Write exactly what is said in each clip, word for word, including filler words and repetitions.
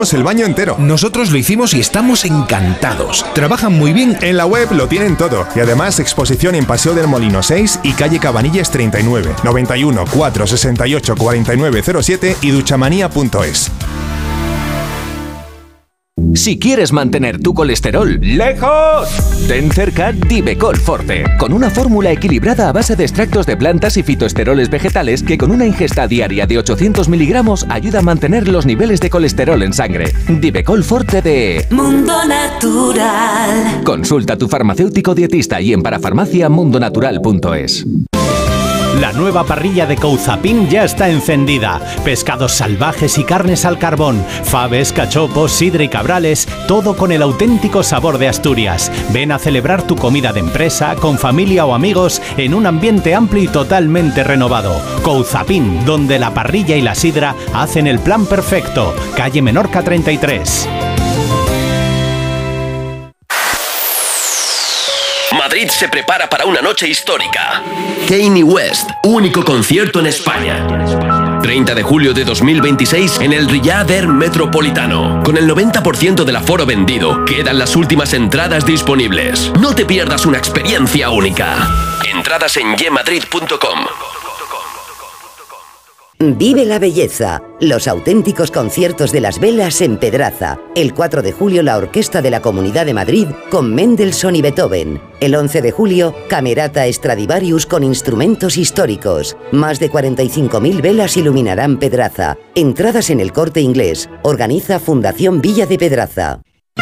el baño entero. Nosotros lo hicimos y estamos encantados. Trabajan muy bien. En la web lo tienen todo. Y además exposición en Paseo del Molino seis y calle Cabanilles treinta y nueve, noventa y uno, cuatrocientos sesenta y ocho, cuarenta y nueve cero siete y duchamanía punto es. Si quieres mantener tu colesterol lejos, ten cerca Divecol Forte, con una fórmula equilibrada a base de extractos de plantas y fitoesteroles vegetales que con una ingesta diaria de ochocientos miligramos ayuda a mantener los niveles de colesterol en sangre. Divecol Forte de Mundo Natural. Consulta a tu farmacéutico dietista y en parafarmacia mundo natural punto es. La nueva parrilla de Couzapin ya está encendida. Pescados salvajes y carnes al carbón, faves, cachopos, sidra y cabrales, todo con el auténtico sabor de Asturias. Ven a celebrar tu comida de empresa, con familia o amigos, en un ambiente amplio y totalmente renovado. Couzapin, donde la parrilla y la sidra hacen el plan perfecto. Calle Menorca treinta y tres. Madrid se prepara para una noche histórica. Kanye West, único concierto en España. treinta de julio de dos mil veintiséis en el Riyadh Air Metropolitano. Con el noventa por ciento del aforo vendido, quedan las últimas entradas disponibles. No te pierdas una experiencia única. Entradas en ye madrid punto com. Vive la belleza, los auténticos conciertos de las velas en Pedraza. El cuatro de julio la Orquesta de la Comunidad de Madrid con Mendelssohn y Beethoven. El once de julio, Camerata Stradivarius con instrumentos históricos. Más de cuarenta y cinco mil velas iluminarán Pedraza. Entradas en El Corte Inglés. Organiza Fundación Villa de Pedraza.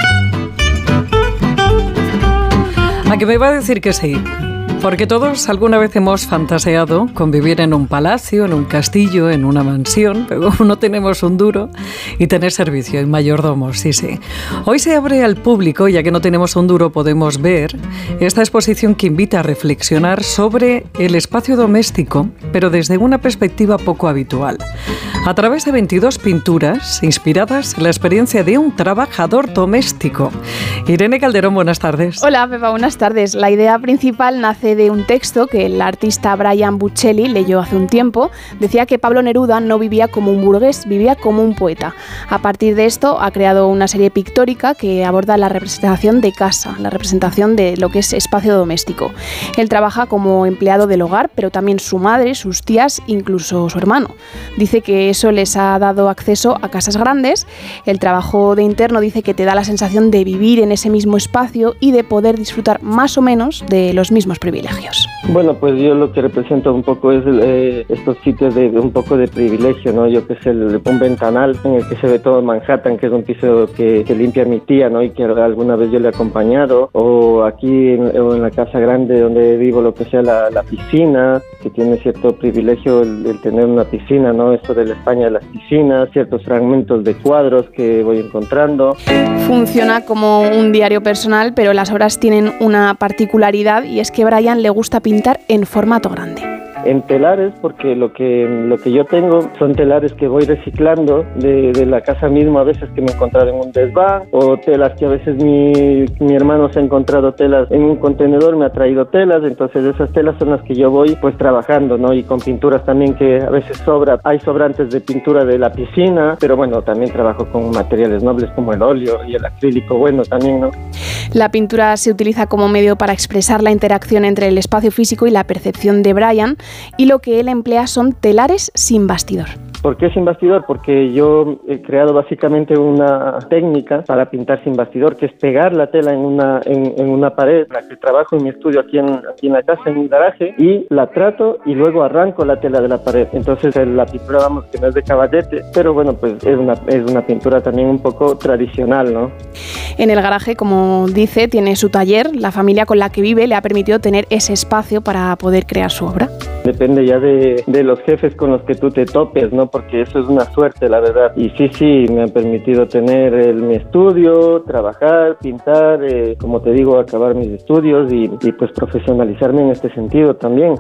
¿A qué me va a decir que sí? Porque todos alguna vez hemos fantaseado con vivir en un palacio, en un castillo, en una mansión, pero no tenemos un duro, y tener servicio y mayordomos, sí, sí. Hoy se abre al público, ya que no tenemos un duro, podemos ver esta exposición que invita a reflexionar sobre el espacio doméstico, pero desde una perspectiva poco habitual. A través de veintidós pinturas inspiradas en la experiencia de un trabajador doméstico. Irene Calderón, buenas tardes. Hola, Pepa, buenas tardes. La idea principal nace de un texto que el artista Brian Buccelli leyó hace un tiempo. Decía que Pablo Neruda no vivía como un burgués, vivía como un poeta. A partir de esto ha creado una serie pictórica que aborda la representación de casa, la representación de lo que es espacio doméstico. Él trabaja como empleado del hogar, pero también su madre, sus tías, incluso su hermano. Dice que eso les ha dado acceso a casas grandes. El trabajo de interno dice que te da la sensación de vivir en ese mismo espacio y de poder disfrutar más o menos de los mismos privilegios. Bueno, pues yo lo que represento un poco es eh, estos sitios de, de un poco de privilegio, ¿no? Yo que sé, el, un ventanal en el que se ve todo Manhattan, que es un piso que, que limpia mi tía, ¿no? Y que alguna vez yo le he acompañado, o aquí en, o en la casa grande donde vivo, lo que sea la, la piscina, que tiene cierto privilegio el, el tener una piscina, ¿no? Esto de la España de las piscinas, ciertos fragmentos de cuadros que voy encontrando. Funciona como un diario personal, pero las obras tienen una particularidad, y es que Brian le gusta pintar en formato grande. En telares, porque lo que lo que yo tengo son telares que voy reciclando de, de la casa misma, a veces que me he encontrado en un desván, o telas que a veces mi, mi hermano se ha encontrado telas en un contenedor, me ha traído telas, entonces esas telas son las que yo voy pues trabajando, ¿no? Y con pinturas también que a veces sobra, hay sobrantes de pintura de la piscina, pero bueno, también trabajo con materiales nobles como el óleo y el acrílico, bueno, también, ¿no? La pintura se utiliza como medio para expresar la interacción entre el espacio físico y la percepción de Brian, y lo que él emplea son telares sin bastidor. ¿Por qué sin bastidor? Porque yo he creado básicamente una técnica para pintar sin bastidor, que es pegar la tela en una en, en una pared. La que trabajo en mi estudio aquí en, aquí en la casa, en mi garaje, y la trato y luego arranco la tela de la pared. Entonces la pintura, vamos, que no es de caballete, pero bueno, pues es una, es una pintura también un poco tradicional, ¿no? En el garaje, como dice, tiene su taller. La familia con la que vive le ha permitido tener ese espacio para poder crear su obra. Depende ya de, de los jefes con los que tú te topes, ¿no? Porque eso es una suerte, la verdad. Y sí, sí, me han permitido tener el, mi estudio, trabajar, pintar, eh, como te digo, acabar mis estudios y, y pues profesionalizarme en este sentido también.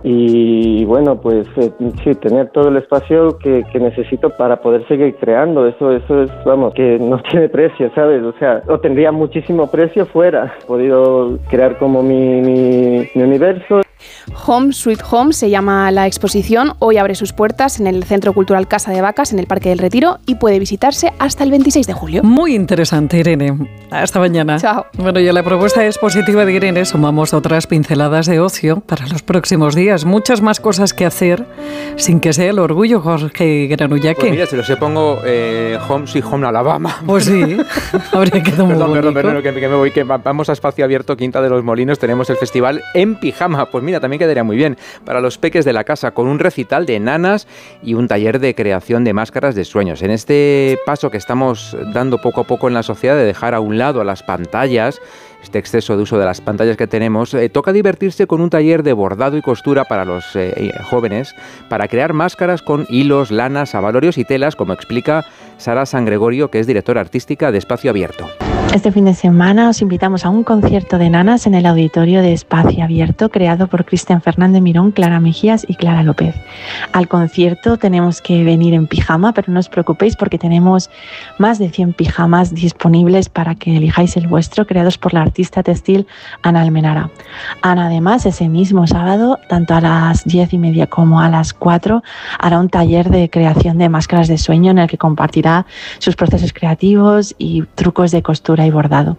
Y bueno, pues eh, sí, tener todo el espacio que, que necesito para poder seguir creando. Eso, eso es, vamos, que no tiene precio, ¿sabes? O sea, o tendría muchísimo precio fuera. He podido crear como mi, mi, mi universo. Home Sweet Home se llama la exposición. Hoy abre sus puertas en el Centro Cultural Casa de Vacas, en el Parque del Retiro, y puede visitarse hasta el veintiséis de julio. Muy interesante, Irene. Hasta mañana. Chao. Bueno, y a la propuesta expositiva de Irene sumamos otras pinceladas de ocio para los próximos días. Muchas más cosas que hacer sin que sea el orgullo, Jorge Granullaque. Pues mira, si lo sé, pongo eh, Home Sweet Home Alabama. Pues sí, habría quedado muy perdón, bonito. Perdón, perdón, que, que me voy, que vamos a Espacio Abierto, Quinta de los Molinos. Tenemos el festival en pijama. Pues mira, también quedaría muy bien para los peques de la casa, con un recital de nanas y un taller de creación de máscaras de sueños. En este paso que estamos dando poco a poco en la sociedad de dejar a un lado a las pantallas, este exceso de uso de las pantallas que tenemos, eh, toca divertirse con un taller de bordado y costura para los eh, jóvenes, para crear máscaras con hilos, lanas, abalorios y telas, como explica Sara San Gregorio, que es directora artística de Espacio Abierto. Este fin de semana os invitamos a un concierto de nanas en el auditorio de Espacio Abierto, creado por Cristian Fernández Mirón, Clara Mejías y Clara López. Al concierto tenemos que venir en pijama, pero no os preocupéis porque tenemos más de cien pijamas disponibles para que elijáis el vuestro, creados por la artista textil Ana Almenara. Ana, además, ese mismo sábado, tanto a las diez y media como a las cuatro, hará un taller de creación de máscaras de sueño en el que compartirá sus procesos creativos y trucos de costura y bordado.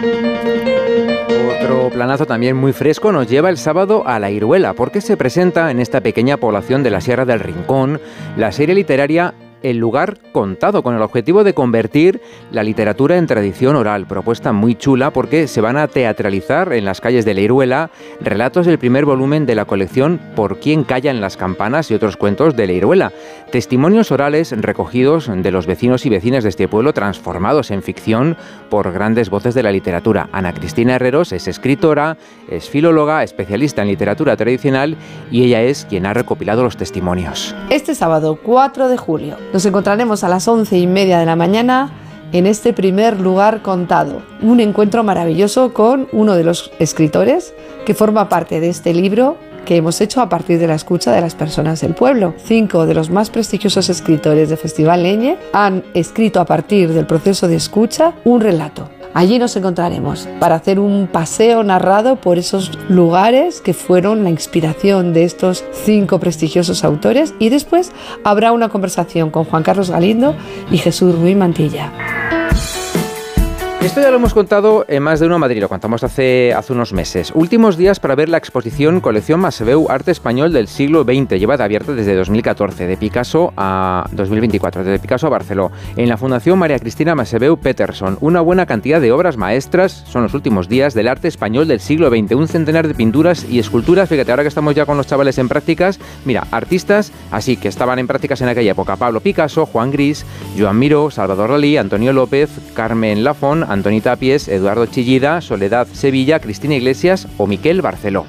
Otro planazo también muy fresco nos lleva el sábado a La Iruela, porque se presenta en esta pequeña población de la Sierra del Rincón la serie literaria El lugar contado, con el objetivo de convertir la literatura en tradición oral. Propuesta muy chula porque se van a teatralizar en las calles de La Iruela relatos del primer volumen de la colección Por quién callan las campanas y otros cuentos de La Iruela. Testimonios orales recogidos de los vecinos y vecinas de este pueblo, transformados en ficción por grandes voces de la literatura. Ana Cristina Herreros es escritora, es filóloga, especialista en literatura tradicional, y ella es quien ha recopilado los testimonios. Este sábado, cuatro de julio, nos encontraremos a las once y media de la mañana en este primer lugar contado. Un encuentro maravilloso con uno de los escritores que forma parte de este libro que hemos hecho a partir de la escucha de las personas del pueblo. Cinco de los más prestigiosos escritores de Festival Leñe han escrito a partir del proceso de escucha un relato. Allí nos encontraremos para hacer un paseo narrado por esos lugares que fueron la inspiración de estos cinco prestigiosos autores, y después habrá una conversación con Juan Carlos Galindo y Jesús Ruiz Mantilla. Esto ya lo hemos contado en Más de Uno Madrid, lo contamos hace, hace unos meses. Últimos días para ver la exposición Colección Masebeu Arte Español del siglo veinte, llevada abierta desde dos mil catorce, de Picasso a dos mil veinticuatro, desde Picasso a Barceló, en la Fundación María Cristina Masebeu Peterson. Una buena cantidad de obras maestras son los últimos días del arte español del siglo veinte, un centenar de pinturas y esculturas. Fíjate, ahora que estamos ya con los chavales en prácticas, mira, artistas así que estaban en prácticas en aquella época: Pablo Picasso, Juan Gris, Joan Miró, Salvador Dalí, Antonio López, Carmen Lafón, Antoni Tapies, Eduardo Chillida, Soledad Sevilla, Cristina Iglesias o Miquel Barceló.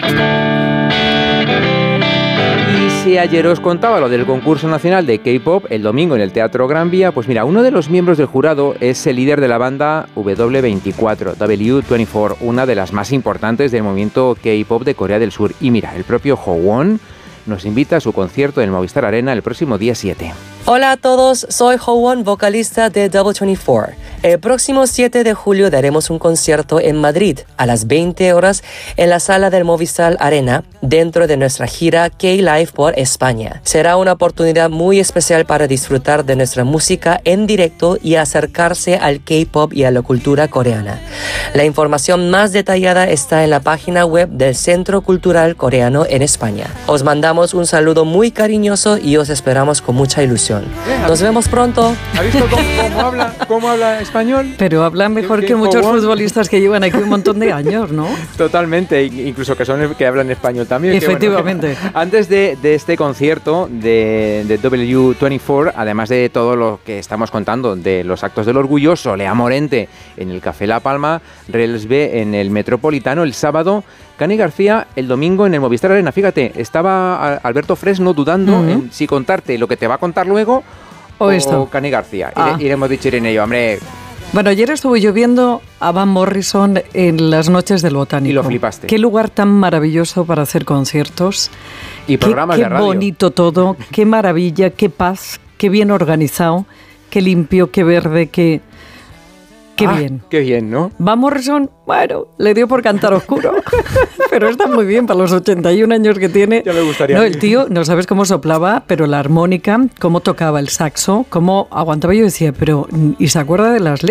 Y si ayer os contaba lo del concurso nacional de K-pop el domingo en el Teatro Gran Vía, pues mira, uno de los miembros del jurado es el líder de la banda W veinticuatro, W veinticuatro, una de las más importantes del movimiento K-pop de Corea del Sur. Y mira, el propio Howon nos invita a su concierto en el Movistar Arena el próximo día siete. Hola a todos, soy Howon, vocalista de W veinticuatro. El próximo siete de julio daremos un concierto en Madrid a las veinte horas en la sala del Movistar Arena dentro de nuestra gira K-Live por España. Será una oportunidad muy especial para disfrutar de nuestra música en directo y acercarse al K-pop y a la cultura coreana. La información más detallada está en la página web del Centro Cultural Coreano en España. Os mandamos un saludo muy cariñoso y os esperamos con mucha ilusión. Nos vemos pronto. ¿Has visto cómo, cómo habla, cómo habla español? Pero habla mejor que, que muchos futbolistas que llevan aquí un montón de años, ¿no? Totalmente, incluso que son que hablan español también. Efectivamente. Que, bueno, antes de, de este concierto de, de W veinticuatro, además de todo lo que estamos contando de los actos del orgullo, Solea Morente en el Café La Palma, Rels B en el Metropolitano el sábado, Cani García el domingo en el Movistar Arena. Fíjate, estaba Alberto Fresno dudando uh-huh. en si contarte lo que te va a contar luego o, o esto. Cani García. Ah. Y le hemos dicho Irene y yo, hombre... Bueno, ayer estuve yo viendo a Van Morrison en las noches del Botánico. Y lo flipaste. Qué lugar tan maravilloso para hacer conciertos. Y programas qué, de radio. Qué bonito todo, qué maravilla, qué paz, qué bien organizado, qué limpio, qué verde, qué... Qué Ah, bien. Qué bien, ¿no? Van Morrison, bueno, le dio por cantar oscuro, pero está muy bien para los ochenta y un años que tiene. Ya me gustaría. No, el tío, no sabes cómo soplaba, pero la armónica, cómo tocaba el saxo, cómo aguantaba. Yo decía, pero, ¿y se acuerda de las letras?